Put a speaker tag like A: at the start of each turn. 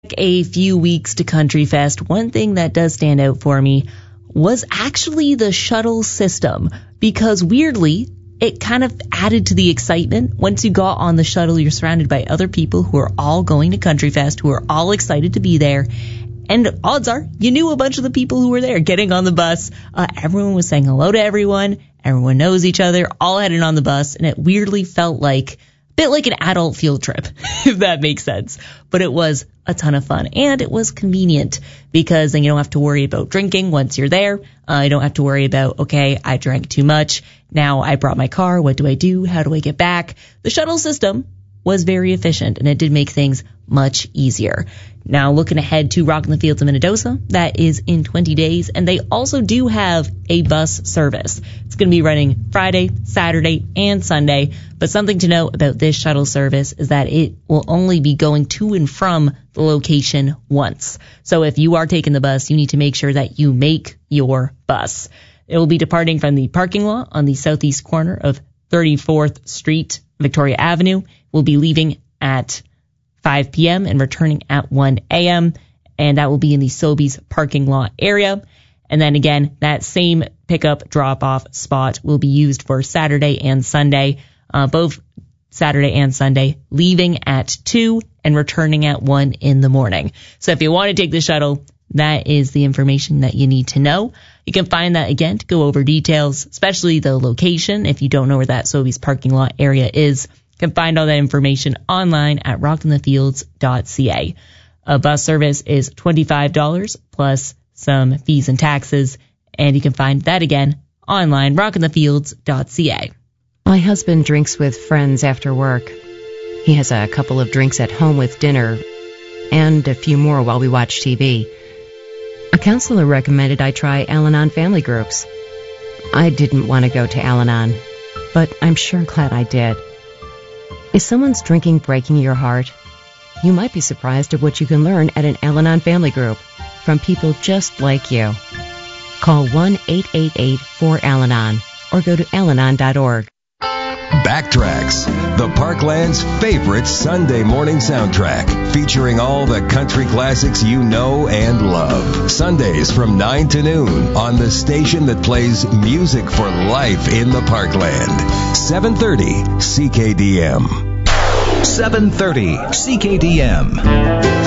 A: A few weeks to Country Fest, one thing that does stand out for me was actually the shuttle system, because weirdly, it kind of added to the excitement. Once you got on the shuttle, you're surrounded by other people who are all going to Country Fest, who are all excited to be there. And odds are, you knew a bunch of the people who were there getting on the bus. Everyone was saying hello to everyone. Everyone knows each other, all headed on the bus. And it weirdly felt like a bit like an adult field trip, if that makes sense. But it was a ton of fun, and it was convenient because then you don't have to worry about drinking once you're there. You don't have to worry about, okay, I drank too much. Now I brought my car. What do I do? How do I get back? The shuttle system was very efficient, and it did make things much easier. Now, looking ahead to Rockin' the Fields of Minnedosa, that is in 20 days, and they also do have a bus service. It's going to be running Friday, Saturday, and Sunday, but something to note about this shuttle service is that it will only be going to and from the location once. So if you are taking the bus, you need to make sure that you make your bus. It will be departing from the parking lot on the southeast corner of 34th Street, Victoria Avenue. We'll be leaving at 5 p.m. and returning at 1 a.m. And that will be in the Sobeys parking lot area. And then again, that same pickup drop-off spot will be used for Saturday and Sunday, both Saturday and Sunday, leaving at 2 and returning at 1 in the morning. So if you want to take the shuttle, that is the information that you need to know. You can find that, again, to go over details, especially the location. If you don't know where that Sobeys parking lot area is, you can find all that information online at rockinthefields.ca. A bus service is $25 plus some fees and taxes, and you can find that again online, rockinthefields.ca.
B: My husband drinks with friends after work. He has a couple of drinks at home with dinner and a few more while we watch TV. A counselor recommended I try Al-Anon family groups. I didn't want to go to Al-Anon, but I'm sure glad I did. Is someone's drinking breaking your heart? You might be surprised at what you can learn at an Al-Anon family group from people just like you. Call 1-888-4AL-ANON or go to alanon.org.
C: Backtracks, the Parkland's favorite Sunday morning soundtrack, featuring all the country classics you know and love. Sundays from 9 to noon on the station that plays music for life in the Parkland. 730 CKDM.
D: 730 CKDM.